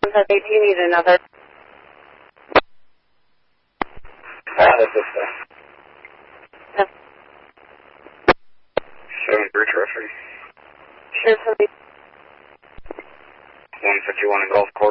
Sunset Bay, do you need another? That's it. No. 7 Bridge Referee. Sure, somebody. 151 in Golf Course.